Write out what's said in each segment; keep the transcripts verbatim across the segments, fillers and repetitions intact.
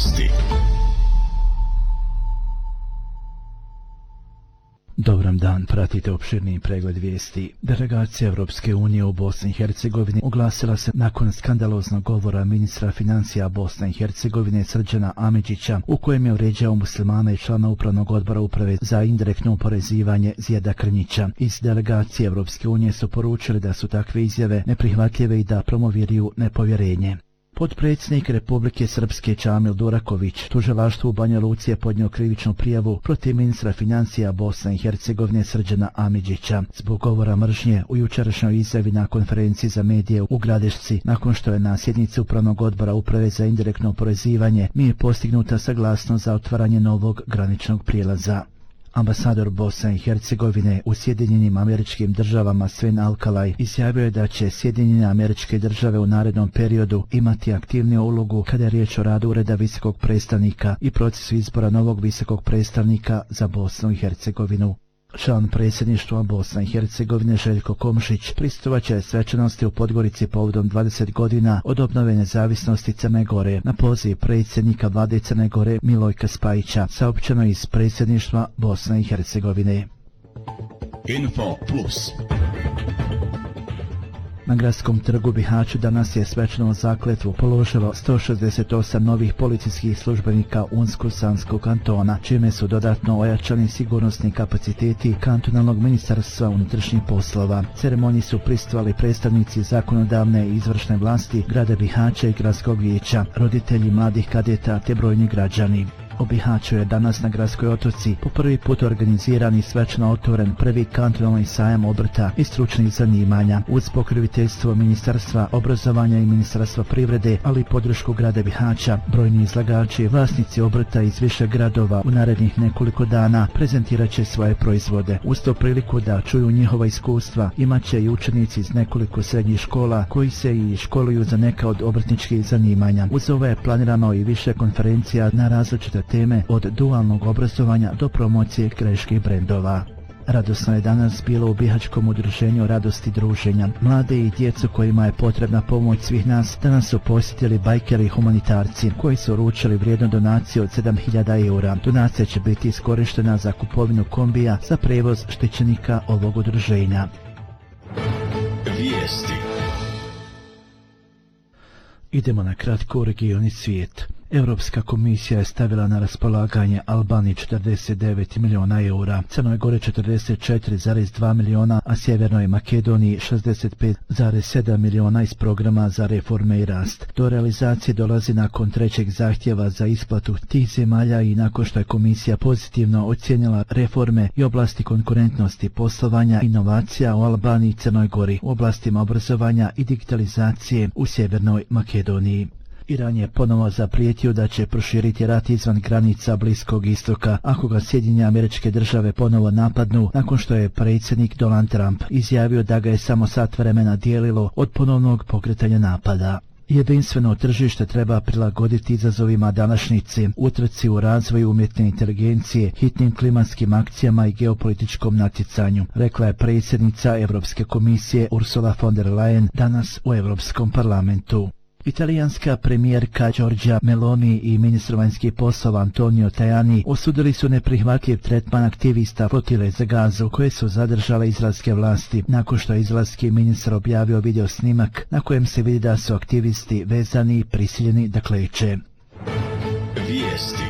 Vijesti. Dobram dan, pratite opširni pregled vijesti. Delegacija Evropske unije u Bosni i Hercegovini oglasila se nakon skandaloznog govora ministra financija Bosne i Hercegovine Srđana Amidžića, u kojem je vrijeđao muslimana i člana upravnog odbora uprave za indirektno oporezivanje Zijada Krnjića. Iz delegacije Evropske unije su poručili da su takve izjave neprihvatljive i da promoviraju nepovjerenje. Potpredsjednik Republike Srpske Čamil Duraković tužilaštvu u Banja Luci je podnio krivičnu prijavu protiv ministra financija Bosne i Hercegovine Srđana Amidžića zbog govora mržnje u jučerašnjoj izjavi na konferenciji za medije u Gradišci, nakon što je na sjednici upravnog odbora uprave za indirektno oporezivanje nije postignuta saglasnost za otvaranje novog graničnog prijelaza. Ambasador Bosne i Hercegovine u Sjedinjenim Američkim Državama Sven Alkalaj izjavio je da će Sjedinjene Američke Države u narednom periodu imati aktivniju ulogu kada je riječ o radu Ureda visokog predstavnika i procesu izbora novog visokog predstavnika za Bosnu i Hercegovinu. Član predsjedništva Bosne i Hercegovine Željko Komšić pristupaće svečanosti u Podgorici povodom dvadeset godina od obnove nezavisnosti Crne Gore na poziv predsjednika vlade Crne Gore Milojka Spajića, saopćeno iz predsjedništva Bosne i Hercegovine. Info Plus. Na Gradskom trgu u Bihaću danas je svečanu zakletvu položilo sto šezdeset osam novih policijskih službenika Unsko-Sanskog kantona, čime su dodatno ojačani sigurnosni kapaciteti kantonalnog ministarstva unutrašnjih poslova. Ceremoniji su prisustvovali predstavnici zakonodavne i izvršne vlasti grada Bihaća i gradskog vijeća, roditelji mladih kadeta te brojni građani. U Bihaću je danas na Gradskoj otoci po prvi put organiziran i svečano otvoren prvi kantonalni sajam obrta i stručnih zanimanja uz pokroviteljstvo Ministarstva obrazovanja i Ministarstva privrede, ali i podršku grada Bihaća. Brojni izlagači, vlasnici obrta iz više gradova u narednih nekoliko dana prezentirat će svoje proizvode. Uz to priliku da čuju njihova iskustva imat će i učenici iz nekoliko srednjih škola koji se i školuju za neka od obrtničkih zanimanja. Uz ovo je planirano i više konferencija na različite teme od dualnog obrazovanja do promocije greških brendova. Radosno je danas bilo u Bihaćkom udruženju Radosti druženja. Mlade i djecu kojima je potrebna pomoć svih nas danas su posjetili bajkeri i humanitarci koji su uručili vrijednu donaciju od sedam hiljada eura. Donacija će biti iskorištena za kupovinu kombija za prevoz štićenika ovog udruženja. Vijesti. Idemo na kratko u region i svijet. Europska komisija je stavila na raspolaganje Albaniji četrdeset devet miliona eura, Crnoj Gori četrdeset četiri zarez dva miliona, a Sjevernoj Makedoniji šezdeset pet zarez sedam miliona iz programa za reforme i rast. Do realizacije dolazi nakon trećeg zahtjeva za isplatu tih zemalja i nakon što je komisija pozitivno ocijenila reforme i oblasti konkurentnosti, poslovanja, inovacija u Albaniji i Crnoj Gori, u oblastima obrazovanja i digitalizacije u Sjevernoj Makedoniji. Iran je ponovo zaprijetio da će proširiti rat izvan granica Bliskog istoka ako ga Sjedinjene Američke Države ponovo napadnu, nakon što je predsjednik Donald Trump izjavio da ga je samo sat vremena dijelilo od ponovnog pokretanja napada. Jedinstveno tržište treba prilagoditi izazovima današnjice, utrci u razvoju umjetne inteligencije, hitnim klimatskim akcijama i geopolitičkom natjecanju, rekla je predsjednica Europske komisije Ursula von der Leyen danas u Europskom parlamentu. Italijanska premijerka Giorgia Meloni i ministar vanjskih poslova Antonio Tajani osudili su neprihvatljiv tretman aktivista flotile za Gazu koje su zadržale izraelske vlasti nakon što je izraelski ministar objavio video snimak na kojem se vidi da su aktivisti vezani i prisiljeni da kleče. Vijesti.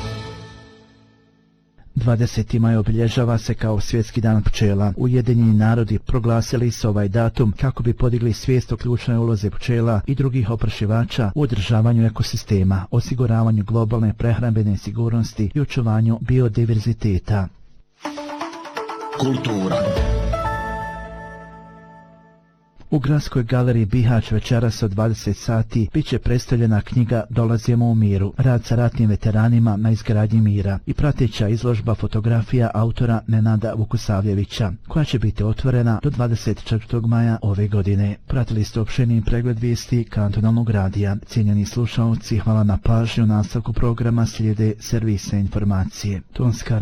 dvadeseti maj obilježava se kao Svjetski dan pčela. Ujedinjeni narodi proglasili su ovaj datum kako bi podigli svijest o ključnoj ulozi pčela i drugih oprašivača u održavanju ekosistema, osiguravanju globalne prehrambene sigurnosti i očuvanju biodiverziteta. Kultura. U Gradskoj galeriji Bihać večeras od dvadeset sati bit će predstavljena knjiga Dolazimo u miru, rad sa ratnim veteranima na izgradnji mira i prateća izložba fotografija autora Nenada Vukusavljevića, koja će biti otvorena do dvadeset četvrtog maja ove godine. Pratili ste opširni pregled vijesti kantonalnog radija. Cijenjeni slušalci, hvala na pažnju. U nastavku programa slijede servisne informacije. Tonska